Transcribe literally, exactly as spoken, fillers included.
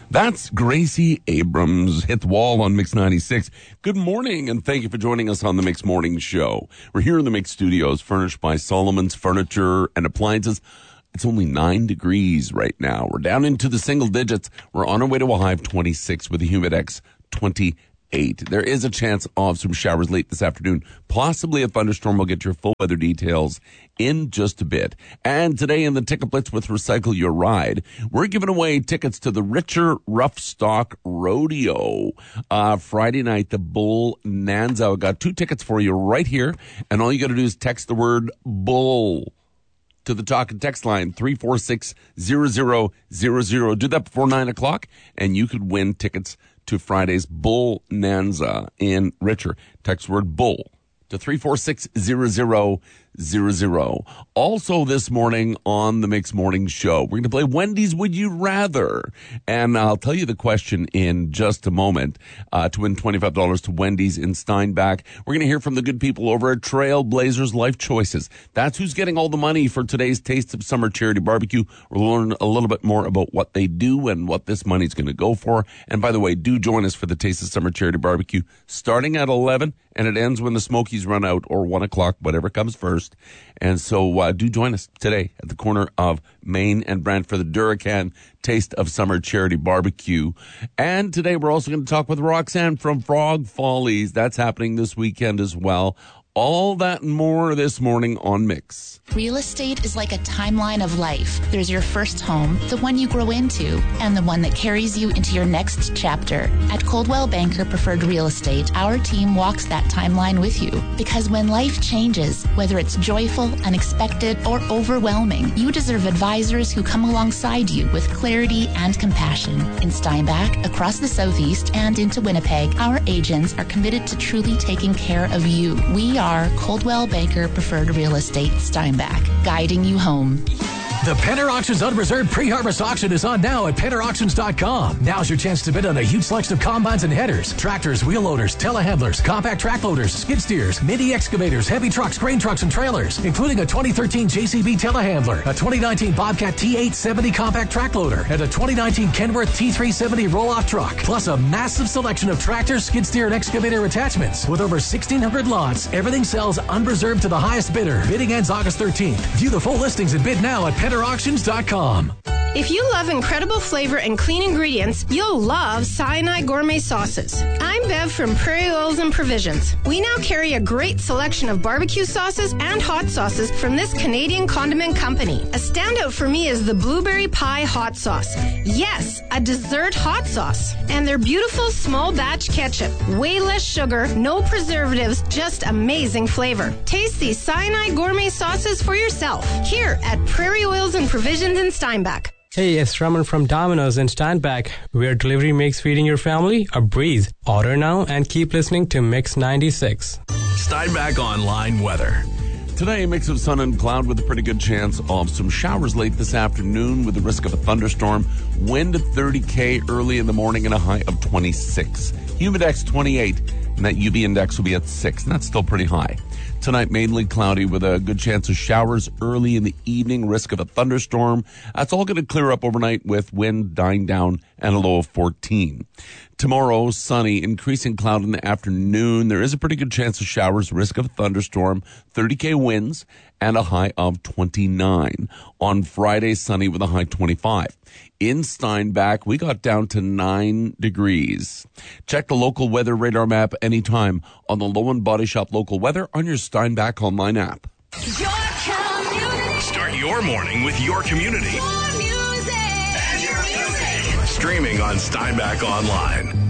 That's Gracie Abrams. Hit the wall on Mix ninety-six. Good morning, and thank you for joining us on the Mix Morning Show. We're here in the Mix Studios, furnished by Solomon's Furniture and Appliances. It's only nine degrees right now. We're down into the single digits. We're on our way to a high of twenty-six with a Humidex twenty-eight. There is a chance of some showers late this afternoon, possibly a thunderstorm. We'll get your full weather details in just a bit. And today in the Ticket Blitz with Recycle Your Ride, we're giving away tickets to the Richer Rough Stock Rodeo. Uh, Friday night, the Bull Nanza. I've got two tickets for you right here, and all you got to do is text the word bull to the talk and text line, three four six, zero zero zero zero. Do that before nine o'clock, and you could win tickets to Friday's Bull Nanza in Richer. Text word bull to three four six, zero zero zero zero. Also this morning on the Mix Morning Show, we're going to play Wendy's Would You Rather? And I'll tell you the question in just a moment. Uh, to win twenty-five dollars to Wendy's in Steinbach, we're going to hear from the good people over at Trailblazers Life Choices. That's who's getting all the money for today's Taste of Summer Charity Barbecue. We'll learn a little bit more about what they do and what this money's going to go for. And by the way, do join us for the Taste of Summer Charity Barbecue starting at eleven, and it ends when the Smokies run out, or one o'clock, whatever comes first. And so uh, do join us today at the corner of Main and Brant for the Duracan Taste of Summer Charity Barbecue. And today we're also going to talk with Roxanne from Frog Follies. That's happening this weekend as well. All that and more this morning on Mix. Real estate is like a timeline of life. There's your first home, the one you grow into, and the one that carries you into your next chapter. At Coldwell Banker Preferred Real Estate, our team walks that timeline with you. Because when life changes, whether it's joyful, unexpected, or overwhelming, you deserve advisors who come alongside you with clarity and compassion. In Steinbach, across the Southeast, and into Winnipeg, our agents are committed to truly taking care of you. We are Coldwell Banker Preferred Real Estate Steinbach, guiding you home. The Penner Auctions Unreserved Pre-Harvest Auction is on now at penner auctions dot com. Now's your chance to bid on a huge selection of combines and headers, tractors, wheel loaders, telehandlers, compact track loaders, skid steers, mini excavators, heavy trucks, grain trucks, and trailers, including a twenty thirteen J C B telehandler, a twenty nineteen Bobcat T eight seventy compact track loader, and a twenty nineteen Kenworth T three seventy roll-off truck, plus a massive selection of tractors, skid steer, and excavator attachments. With over sixteen hundred lots, everything sells unreserved to the highest bidder. Bidding ends August thirteenth. View the full listings and bid now at penner auctions dot com. If you love incredible flavor and clean ingredients, you'll love Sinai Gourmet Sauces. I'm Bev from Prairie Oils and Provisions. We now carry a great selection of barbecue sauces and hot sauces from this Canadian condiment company. A standout for me is the Blueberry Pie Hot Sauce. Yes, a dessert hot sauce. And their beautiful small batch ketchup. Way less sugar, no preservatives, just amazing flavor. Taste these Sinai Gourmet Sauces for yourself here at Prairie Oils and Provisions in Steinbach. Hey, it's Raman from Domino's in Steinbach, where delivery makes feeding your family a breeze. Order now and keep listening to Mix ninety-six. Steinbach Online Weather. Today, a mix of sun and cloud with a pretty good chance of some showers late this afternoon with the risk of a thunderstorm. Wind at thirty K early in the morning and a high of twenty-six. Humidex twenty-eight, and that U V index will be at six, and that's still pretty high. Tonight, mainly cloudy with a good chance of showers early in the evening, risk of a thunderstorm. That's all going to clear up overnight with wind dying down and a low of fourteen. Tomorrow, sunny, increasing cloud in the afternoon. There is a pretty good chance of showers, risk of a thunderstorm, thirty K winds, and a high of twenty-nine. On Friday, sunny with a high twenty-five. In Steinbach, we got down to nine degrees. Check the local weather radar map anytime on the Lowen Body Shop local weather on your Steinbach online app. Your community. Start your morning with your community. Your music. And your music. Streaming on Steinbach Online.